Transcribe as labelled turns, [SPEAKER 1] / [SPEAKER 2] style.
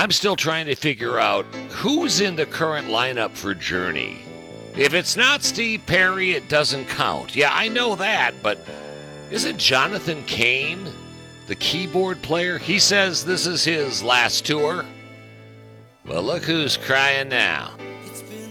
[SPEAKER 1] I'm still trying to figure out who's in the current lineup for Journey. If it's not Steve Perry, it doesn't count. Yeah, I know that, but isn't Jonathan Cain the keyboard player? He says this is his last tour. Well, look who's crying now.